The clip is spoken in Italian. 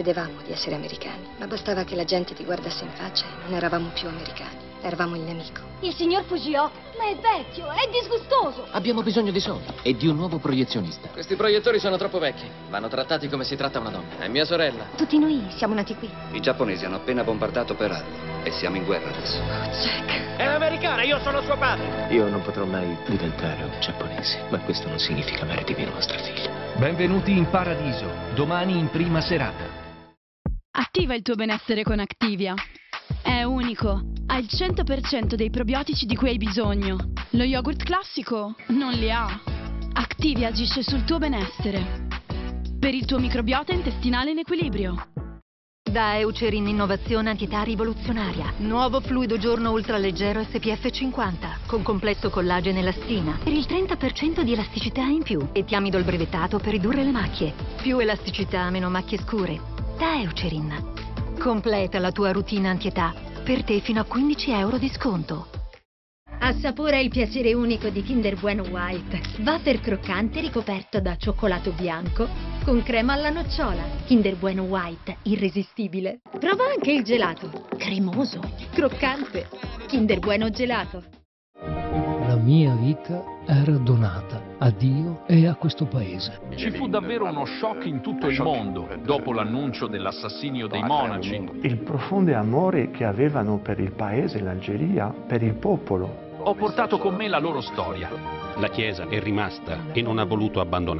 credevamo di essere americani, ma bastava che la gente ti guardasse in faccia e non eravamo più americani. Eravamo il nemico. Il signor Fujio, ma è vecchio, è disgustoso. Abbiamo bisogno di soldi e di un nuovo proiezionista. Questi proiettori sono troppo vecchi. Vanno trattati come si tratta una donna. È mia sorella. Tutti noi siamo nati qui. I giapponesi hanno appena bombardato Pearl Harbor e siamo in guerra adesso. Jack. È americana, io sono suo padre. Io non potrò mai diventare un giapponese, ma questo non significa amare di meno nostra figlia. Benvenuti in paradiso, domani in prima serata. Attiva il tuo benessere con Activia. È unico, ha il 100% dei probiotici di cui hai bisogno. Lo yogurt classico non li ha. Activia agisce sul tuo benessere. Per il tuo microbiota intestinale in equilibrio. Da Eucerin Innovazione Antietà Rivoluzionaria. Nuovo fluido giorno ultraleggero SPF 50 con complesso collagene e elastina per il 30% di elasticità in più e tiamidol brevettato per ridurre le macchie. Più elasticità, meno macchie scure. Da Eucerin. Completa la tua routine antietà. Per te fino a 15 euro di sconto. Assapora il piacere unico di Kinder Bueno White. Wafer croccante ricoperto da cioccolato bianco con crema alla nocciola. Kinder Bueno White, irresistibile. Prova anche il gelato. Cremoso, croccante. Kinder Bueno Gelato. La mia vita era donata a Dio e a questo paese. Ci fu davvero uno shock in tutto il mondo dopo l'annuncio dell'assassinio dei monaci. Il profondo amore che avevano per il paese, l'Algeria, per il popolo. Ho portato con me la loro storia. La Chiesa è rimasta e non ha voluto abbandonare.